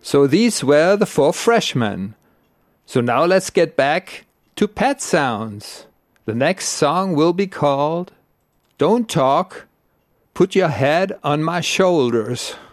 So these were the 4 freshmen. So now let's get back to Pet Sounds. The next song will be called Don't Talk, Put Your Head on My Shoulders.